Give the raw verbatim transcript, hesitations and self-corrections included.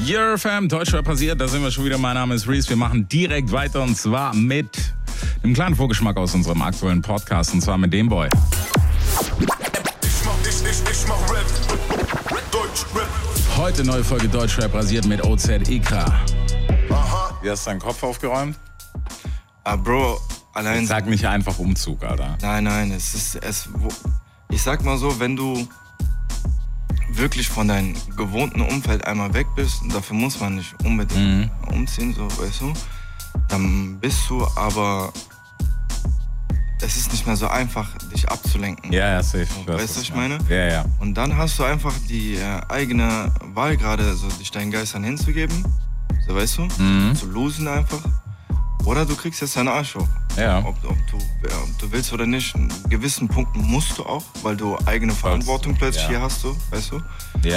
Your Fam, Deutschrap passiert, da sind wir schon wieder. Mein Name ist Reese. Wir machen direkt weiter und zwar mit einem kleinen Vorgeschmack aus unserem aktuellen Podcast und zwar mit dem Boy. Ich mach, ich, ich, ich mach Rap, Deutschrap. Heute neue Folge Deutschrap rasiert mit O Z Ikra. Aha. Wie hast du deinen Kopf aufgeräumt? Ah, Bro, allein... Sag nicht einfach Umzug, Alter. Nein, nein, es ist... Es, ich sag mal so, wenn du wirklich von deinem gewohnten Umfeld einmal weg bist, und dafür muss man nicht unbedingt mhm. umziehen, so, weißt du, dann bist du aber... Es ist nicht mehr so einfach, dich abzulenken. Ja, ja, safe. So, weißt du, was ich meine? Ja, ja. Und dann hast du einfach die äh, eigene Wahl gerade, so dich deinen Geistern hinzugeben, so, weißt du, Mhm. zu losen einfach. Oder du kriegst jetzt deinen Arsch hoch. Ja. Ob, ob, du, ja, ob du willst oder nicht. In gewissen Punkten musst du auch, weil du eigene Verantwortung plötzlich ja. hier hast, du, weißt du.